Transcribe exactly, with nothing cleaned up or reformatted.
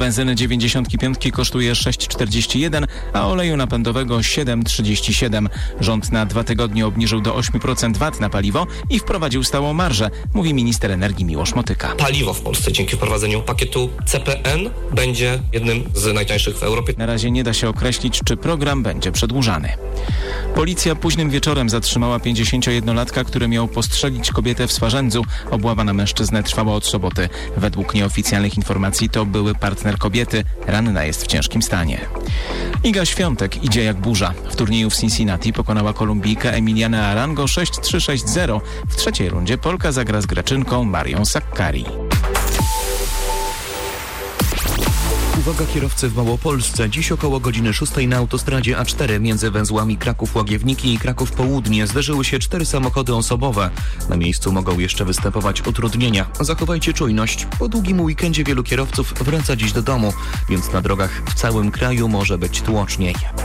Benzyny dziewięćdziesiąt pięć kosztuje sześć czterdzieści jeden, a oleju napędowego siedem trzydzieści siedem. Rząd na dwa tygodnie obniżył do osiem procent V A T na paliwo i wprowadził stałą marżę, mówi minister energii Miłosz Motyka. Paliwo w Polsce dzięki wprowadzeniu pakietu C P N będzie jednym z najtańszych w Europie. Na razie nie da się określić, czy program będzie przedłużany. Policja późnym wieczorem zatrzymała pięćdziesięciojednolatka, który miał postrzelić kobietę w Swarzędzu. Obława na mężczyznę trwała od soboty. Według nieoficjalnych informacji to były partner kobiety. Ranna jest w ciężkim stanie. Iga Świątek idzie jak burza. W turnieju w Cincinnati pokonała Kolumbijkę Emilianę Arango sześć trzy sześć zero. W trzeciej rundzie Polka zagra z Greczynką Marią Sakkari. Uwaga kierowcy w Małopolsce. Dziś około godziny szóstej na autostradzie A cztery między węzłami Kraków-Łagiewniki i Kraków-Południe zderzyły się cztery samochody osobowe. Na miejscu mogą jeszcze występować utrudnienia. Zachowajcie czujność. Po długim weekendzie wielu kierowców wraca dziś do domu, więc na drogach w całym kraju może być tłoczniej.